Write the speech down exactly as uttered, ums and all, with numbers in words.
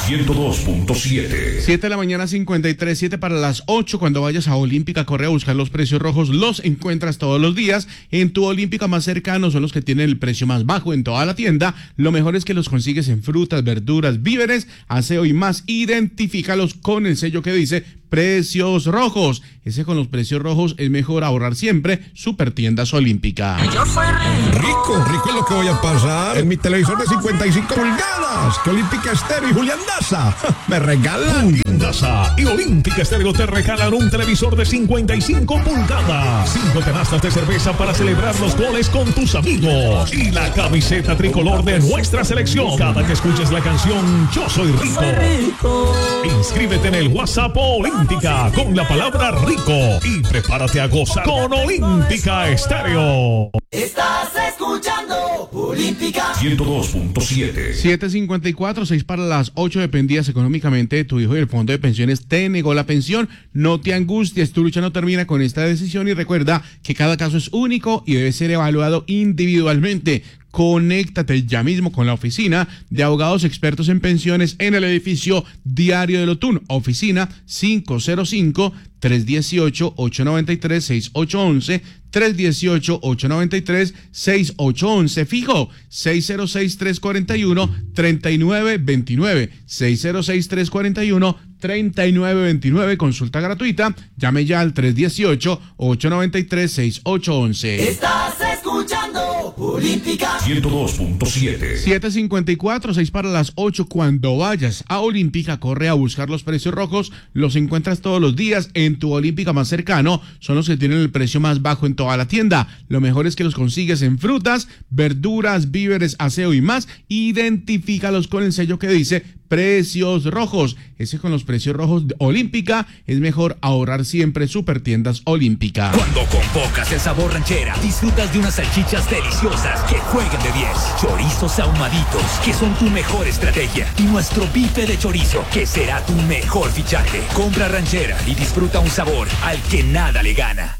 ciento dos punto siete. siete de la mañana, cincuenta y tres, siete para las ocho. Cuando vayas a Olímpica, corre a buscar los precios rojos. Los encuentras todos los días en tu Olímpica más cercano. Son los que tienen el precio más bajo en toda la tienda. Lo mejor es que los consigues en frutas, verduras, víveres, aseo y más. Identifícalos con el sello que dice Precios Rojos. Ese con los precios rojos es mejor ahorrar siempre. Super Tiendas Olímpica. Yo soy Rico, rico es lo que voy a pasar en mi televisor de cincuenta y cinco pulgadas. Que Olímpica Estéreo y Julián Daza me regalan. Julián Daza y Olímpica Estéreo te regalan un televisor de cincuenta y cinco pulgadas. Cinco canastas de cerveza para celebrar los goles con tus amigos. Y la camiseta tricolor de nuestra selección. Cada que escuches la canción Yo Soy Rico. rico. Inscríbete en el WhatsApp Olímpica con la palabra rico y prepárate a gozar con Olímpica Estéreo. Estás escuchando Olímpica ciento dos punto siete. siete cincuenta y cuatro, seis para las ocho. Dependías económicamente de tu hijo y el fondo de pensiones te negó la pensión. No te angusties, tu lucha no termina con esta decisión y recuerda que cada caso es único y debe ser evaluado individualmente. Conéctate ya mismo con la oficina de abogados expertos en pensiones en el edificio Diario del Otún. Oficina cinco cero cinco, tres uno ocho, ocho nueve tres, seis ocho uno uno, tres uno ocho, ocho nueve tres, seis ocho uno uno. Fijo, seis cero seis, tres cuatro uno, tres nueve dos nueve, seis cero seis, tres cuatro uno, tres nueve dos nueve. Consulta gratuita. Llame ya al tres uno ocho, ocho nueve tres, seis ocho uno uno. Estás escuchando Olímpica ciento dos punto siete. siete cincuenta y cuatro, seis para las ocho. Cuando vayas a Olímpica, corre a buscar los precios rojos. Los encuentras todos los días en tu Olímpica más cercano. Son los que tienen el precio más bajo en toda la tienda. Lo mejor es que los consigues en frutas, verduras, víveres, aseo y más. Identifícalos con el sello que dice Precios Rojos. Ese con los precios rojos de Olímpica es mejor ahorrar siempre. Super Tiendas Olímpica. Cuando convocas el sabor ranchera, disfrutas de unas salchichas deliciosas que jueguen de diez. Chorizos ahumaditos, que son tu mejor estrategia. Y nuestro bife de chorizo, que será tu mejor fichaje. Compra ranchera y disfruta un sabor al que nada le gana.